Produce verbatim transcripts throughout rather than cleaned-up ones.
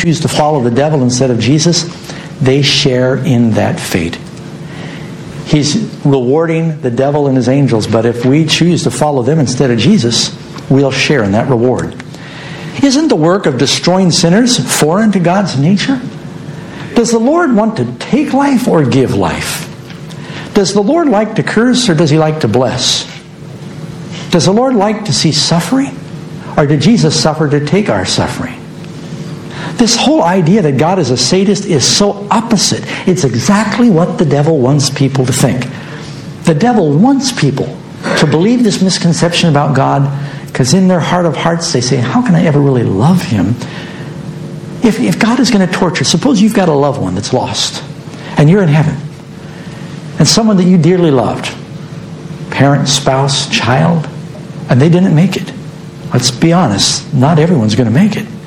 choose to follow the devil instead of Jesus, they share in that fate. He's rewarding the devil and his angels, but if we choose to follow them instead of Jesus, we'll share in that reward. Isn't the work of destroying sinners foreign to God's nature? Does the Lord want to take life or give life? Does the Lord like to curse or does He like to bless? Does the Lord like to see suffering? Or did Jesus suffer to take our suffering? This whole idea that God is a sadist is so opposite. It's exactly what the devil wants people to think. The devil wants people to believe this misconception about God, because in their heart of hearts they say, how can I ever really love Him? If, if God is going to torture, suppose you've got a loved one that's lost, and you're in heaven, and someone that you dearly loved, parent, spouse, child, and they didn't make it. Let's be honest, not everyone's going to make it.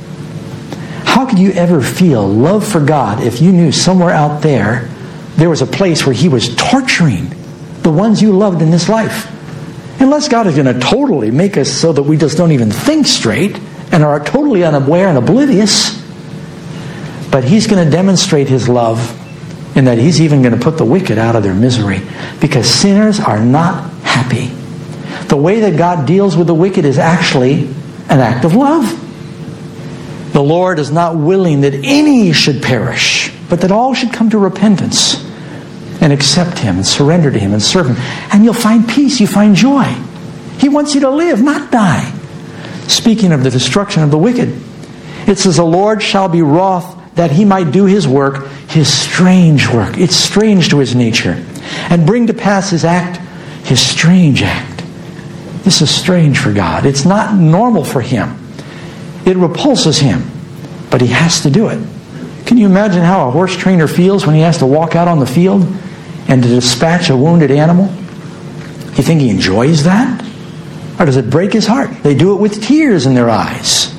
How could you ever feel love for God if you knew somewhere out there there was a place where He was torturing the ones you loved in this life? Unless God is going to totally make us so that we just don't even think straight and are totally unaware and oblivious. But He's going to demonstrate His love in that He's even going to put the wicked out of their misery, because sinners are not happy. The way that God deals with the wicked is actually an act of love. The Lord is not willing that any should perish, but that all should come to repentance and accept Him and surrender to Him and serve Him. And you'll find peace, you find joy. He wants you to live, not die. Speaking of the destruction of the wicked, it says, the Lord shall be wroth that He might do His work, His strange work. It's strange to His nature. And bring to pass His act, His strange act. This is strange for God. It's not normal for Him. It repulses Him, but He has to do it. Can you imagine how a horse trainer feels when he has to walk out on the field and to dispatch a wounded animal? You think he enjoys that? Or does it break his heart? They do it with tears in their eyes.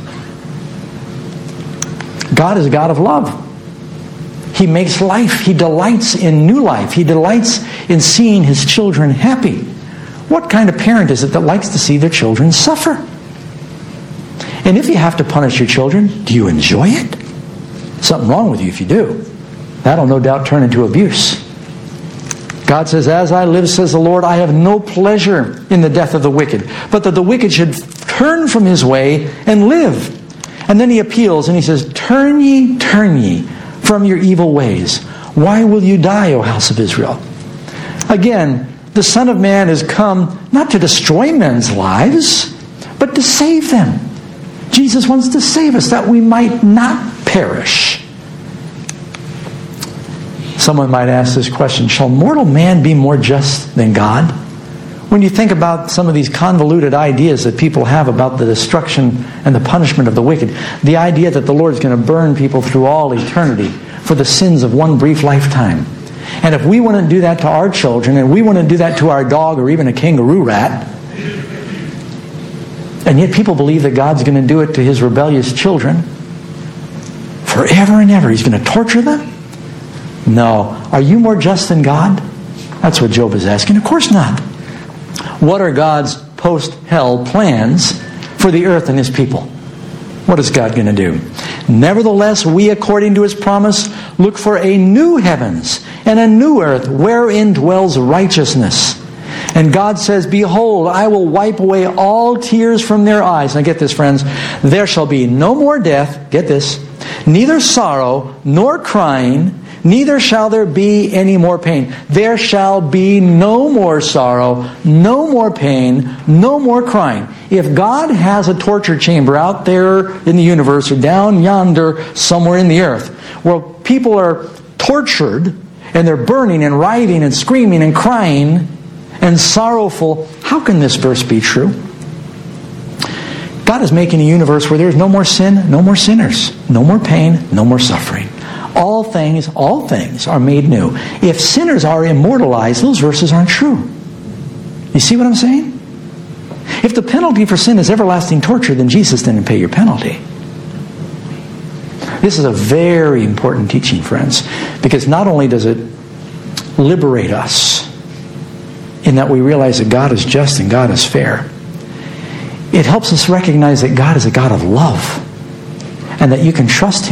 God is a God of love. He makes life. He delights in new life. He delights in seeing His children happy. What kind of parent is it that likes to see their children suffer? And if you have to punish your children, do you enjoy it? Something wrong with you if you do. That'll no doubt turn into abuse. God says, as I live, says the Lord, I have no pleasure in the death of the wicked, but that the wicked should turn from his way and live. And then He appeals and He says, turn ye, turn ye from your evil ways. Why will you die, O house of Israel? Again, the Son of Man has come not to destroy men's lives, but to save them. Jesus wants to save us that we might not perish. Someone might ask this question, shall mortal man be more just than God? When you think about some of these convoluted ideas that people have about the destruction and the punishment of the wicked, the idea that the Lord is going to burn people through all eternity for the sins of one brief lifetime. And if we wouldn't do that to our children, and we wouldn't do that to our dog or even a kangaroo rat, and yet people believe that God's going to do it to His rebellious children forever and ever. He's going to torture them? No. Are you more just than God? That's what Job is asking. Of course not. What are God's post-hell plans for the earth and His people? What is God going to do? Nevertheless, we, according to His promise, look for a new heavens and a new earth wherein dwells righteousness. And God says, behold, I will wipe away all tears from their eyes. Now get this, friends. There shall be no more death, get this, neither sorrow nor crying, neither shall there be any more pain. There shall be no more sorrow, no more pain, no more crying. If God has a torture chamber out there in the universe or down yonder somewhere in the earth where people are tortured and they're burning and writhing and screaming and crying and sorrowful, how can this verse be true? God is making a universe where there's no more sin, no more sinners, no more pain, no more suffering. All things, all things are made new. If sinners are immortalized, those verses aren't true. You see what I'm saying? If the penalty for sin is everlasting torture, then Jesus didn't pay your penalty. This is a very important teaching, friends, because not only does it liberate us in that we realize that God is just and God is fair, it helps us recognize that God is a God of love and that you can trust Him